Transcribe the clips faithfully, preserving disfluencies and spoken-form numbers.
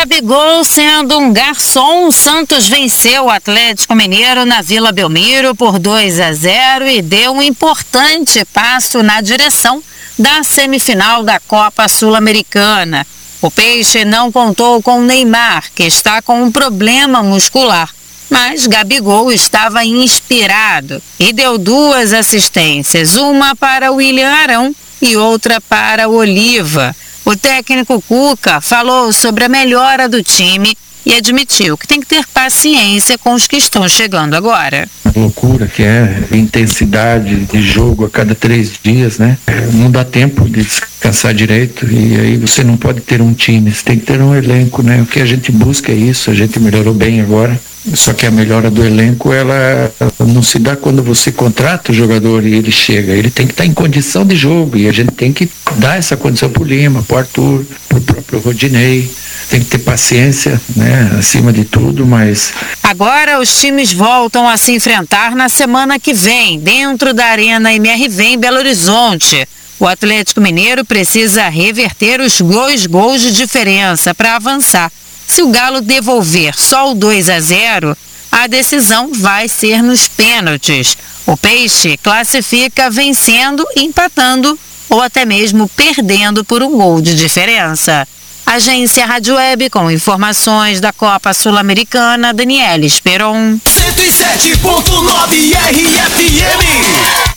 Gabigol sendo um garçom, o Santos venceu o Atlético Mineiro na Vila Belmiro por dois a zero e deu um importante passo na direção da semifinal da Copa Sul-Americana. O Peixe não contou com Neymar, que está com um problema muscular, mas Gabigol estava inspirado e deu duas assistências, uma para William Arão e outra para Oliva. O técnico Cuca falou sobre a melhora do time e admitiu que tem que ter paciência com os que estão chegando agora. A loucura que é a intensidade de jogo a cada três dias, né? Não dá tempo de descansar direito e aí você não pode ter um time, você tem que ter um elenco, né? O que a gente busca é isso, a gente melhorou bem agora. Só que a melhora do elenco, ela não se dá quando você contrata o jogador e ele chega. Ele tem que estar em condição de jogo e a gente tem que dar essa condição pro Lima, pro Arthur, pro próprio Rodinei. Tem que ter paciência, né, acima de tudo, mas... Agora os times voltam a se enfrentar na semana que vem, dentro da Arena M R V em Belo Horizonte. O Atlético Mineiro precisa reverter os dois gols de diferença para avançar. Se o Galo devolver só o dois a zero, a decisão vai ser nos pênaltis. O Peixe classifica vencendo, empatando ou até mesmo perdendo por um gol de diferença. Agência Rádio Web com informações da Copa Sul-Americana, Daniela Esperon. cento e sete ponto nove R F M.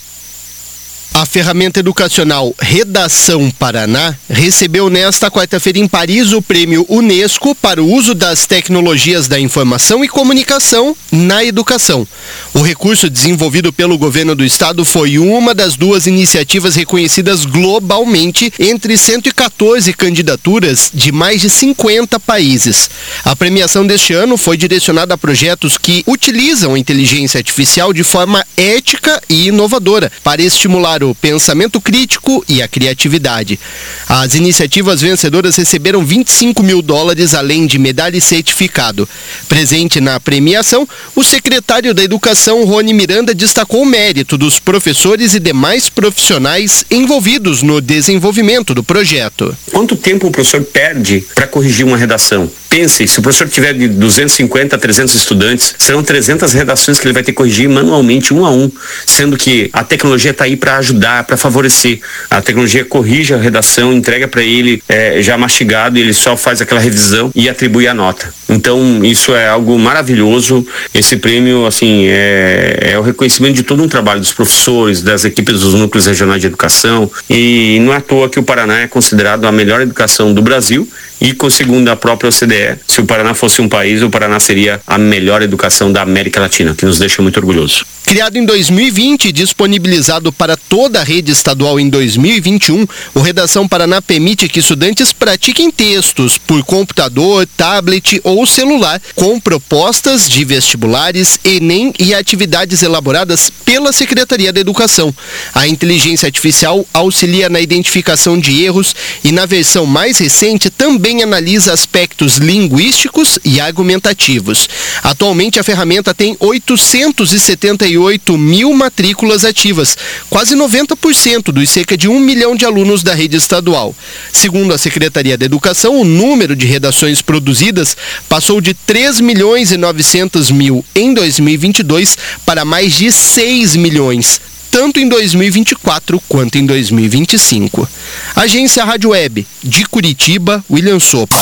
A ferramenta educacional Redação Paraná recebeu nesta quarta-feira em Paris o prêmio Unesco para o uso das tecnologias da informação e comunicação na educação. O recurso desenvolvido pelo governo do estado foi uma das duas iniciativas reconhecidas globalmente entre cento e quatorze candidaturas de mais de cinquenta países. A premiação deste ano foi direcionada a projetos que utilizam a inteligência artificial de forma ética e inovadora para estimular o pensamento crítico e a criatividade. As iniciativas vencedoras receberam vinte e cinco mil dólares, além de medalha e certificado. Presente na premiação, o secretário da Educação, Rony Miranda, destacou o mérito dos professores e demais profissionais envolvidos no desenvolvimento do projeto. Quanto tempo o professor perde para corrigir uma redação? Pense, se o professor tiver de duzentos e cinquenta a trezentos estudantes, serão trezentas redações que ele vai ter que corrigir manualmente, um a um, sendo que a tecnologia está aí para ajudar, para favorecer. A tecnologia corrige a redação, entrega para ele é, já mastigado, e ele só faz aquela revisão e atribui a nota. Então, isso é algo maravilhoso. Esse prêmio, assim, é, é o reconhecimento de todo um trabalho dos professores, das equipes dos núcleos regionais de educação, e não é à toa que o Paraná é considerado a melhor educação do Brasil. E, segundo a própria O C D E, se o Paraná fosse um país, o Paraná seria a melhor educação da América Latina, que nos deixa muito orgulhosos. Criado em dois mil e vinte e disponibilizado para toda a rede estadual em dois mil e vinte e um, o Redação Paraná permite que estudantes pratiquem textos por computador, tablet ou celular, com propostas de vestibulares, Enem e atividades elaboradas pela Secretaria da Educação. A inteligência artificial auxilia na identificação de erros e, na versão mais recente, também analisa aspectos linguísticos e argumentativos. Atualmente, a ferramenta tem oitocentos e setenta e oito mil matrículas ativas, quase noventa por cento dos cerca de um milhão de alunos da rede estadual. Segundo a Secretaria da Educação, o número de redações produzidas passou de três milhões e novecentos mil em dois mil e vinte e dois para mais de seis milhões, tanto em dois mil e vinte e quatro quanto em dois mil e vinte e cinco. Agência Rádio Web, de Curitiba, William Sopa.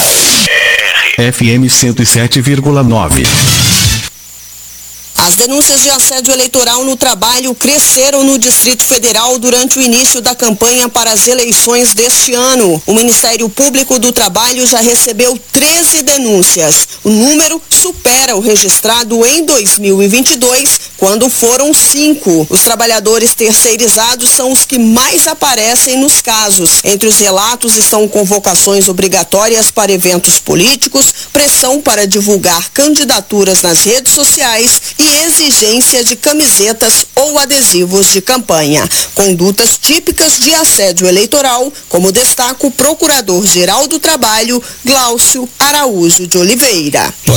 F M cento e sete vírgula nove. As denúncias de assédio eleitoral no trabalho cresceram no Distrito Federal durante o início da campanha para as eleições deste ano. O Ministério Público do Trabalho já recebeu treze denúncias. O número supera o registrado em dois mil e vinte e dois, quando foram cinco. Os trabalhadores terceirizados são os que mais aparecem nos casos. Entre os relatos estão convocações obrigatórias para eventos políticos, pressão para divulgar candidaturas nas redes sociais e exigência de camisetas ou adesivos de campanha. Condutas típicas de assédio eleitoral, como destaca o Procurador-Geral do Trabalho, Glaucio Araújo de Oliveira.